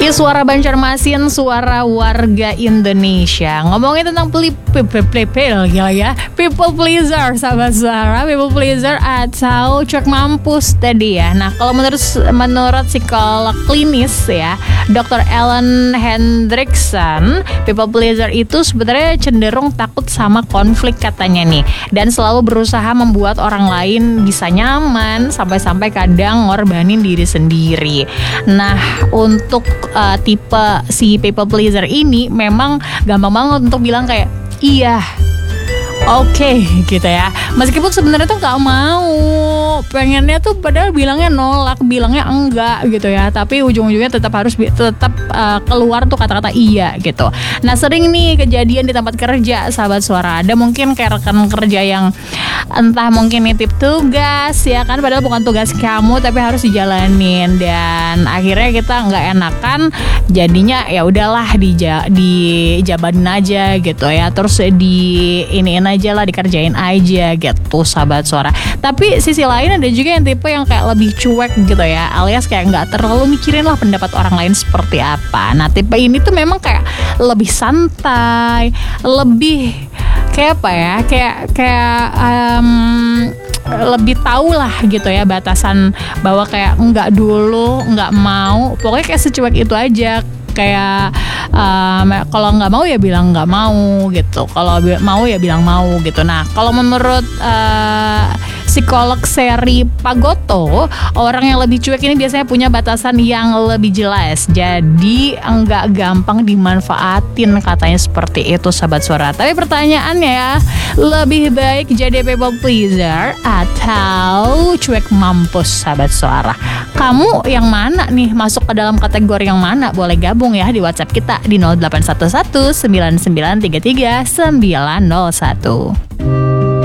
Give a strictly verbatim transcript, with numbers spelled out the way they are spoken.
Di Suara Banjarmasin, suara warga Indonesia. Ngomongin tentang play, play, play, play, gila ya, people pleaser, sahabat suara, people pleaser atau cuek mampus tadi ya. Nah, kalau menurut menurut psikolog klinis ya, dokter Ellen Hendrickson, people pleaser itu sebenarnya cenderung takut sama konflik katanya nih, dan selalu berusaha membuat orang lain bisa nyaman, sampai-sampai kadang ngorbanin diri sendiri. Nah, untuk uh, tipe si people pleaser ini memang gampang banget untuk bilang kayak iya, oke okay, gitu ya. Meskipun sebenarnya tuh gak mau, pengennya tuh padahal bilangnya nolak, bilangnya enggak gitu ya. Tapi ujung-ujungnya tetap harus tetap uh, keluar tuh kata-kata iya gitu. Nah, sering nih kejadian di tempat kerja, sahabat suara. Ada mungkin kayak rekan kerja yang entah mungkin nitip tugas ya kan, padahal bukan tugas kamu tapi harus dijalanin, dan akhirnya kita nggak enakan, jadinya ya udahlah dija, dijabanin aja gitu ya, terus di iniin aja lah, dikerjain aja gitu, sahabat suara. Tapi sisi lain ada juga yang tipe yang kayak lebih cuek gitu ya, alias kayak nggak terlalu mikirin lah pendapat orang lain seperti apa. Nah, tipe ini tuh memang kayak lebih santai, lebih kayak apa ya, kayak kayak um, lebih tahu lah gitu ya batasan, bahwa kayak enggak dulu, enggak mau, pokoknya kayak secuek itu aja. Kayak um, kalau nggak mau ya bilang nggak mau gitu, kalau mau ya bilang mau gitu. Nah, kalau menurut uh, psikolog seri Pagoto, orang yang lebih cuek ini biasanya punya batasan yang lebih jelas, jadi nggak gampang dimanfaatin, katanya seperti itu, sahabat suara. Tapi pertanyaannya ya, lebih baik jadi people pleaser atau cuek mampus, sahabat suara? Kamu yang mana nih, masuk ke dalam kategori yang mana? Boleh gabung ya di WhatsApp kita di nol delapan satu satu sembilan sembilan tiga tiga sembilan nol satu.